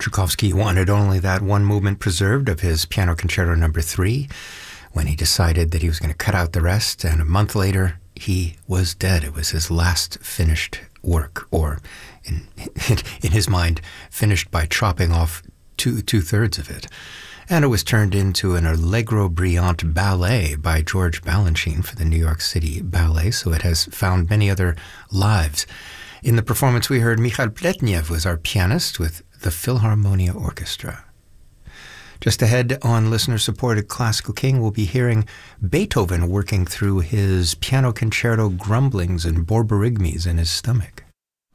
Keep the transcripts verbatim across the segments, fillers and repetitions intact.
Tchaikovsky wanted only that one movement preserved of his Piano Concerto number three when he decided that he was going to cut out the rest, and a month later, he was dead. It was his last finished work, or in, in his mind, finished by chopping off two, two-thirds of it. And it was turned into an Allegro Brillante ballet by George Balanchine for the New York City Ballet, so it has found many other lives. In the performance we heard, Mikhail Pletnev was our pianist with the Philharmonia Orchestra. Just ahead on listener-supported Classical King, we'll be hearing Beethoven working through his piano concerto grumblings and borborygmes in his stomach.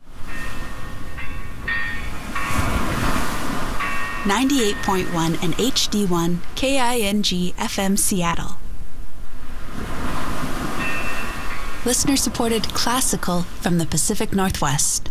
ninety-eight point one and H D one K I N G F M Seattle. Listener-supported classical from the Pacific Northwest.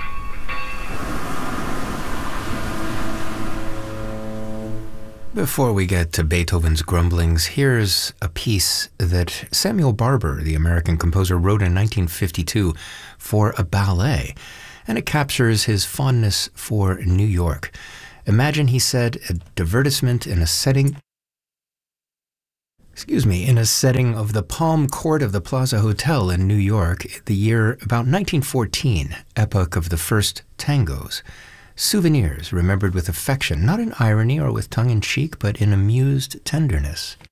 Before we get to Beethoven's grumblings, here's a piece that Samuel Barber, the American composer, wrote in nineteen fifty-two for a ballet, and it captures his fondness for New York. Imagine, he said, a divertisement in a setting, excuse me, in a setting of the Palm Court of the Plaza Hotel in New York, the year about nineteen fourteen, epoch of the first tangos. Souvenirs remembered with affection, not in irony or with tongue-in-cheek, but in amused tenderness.